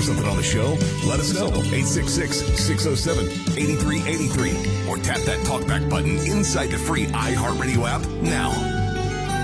something on the show? Let us know. 866-607-8383. Or tap that talkback button inside the free iHeartRadio app now.